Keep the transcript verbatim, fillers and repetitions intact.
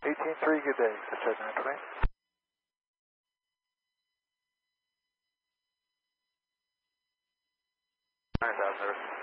eighteen three, good day. Check nine twenty. nine thousand.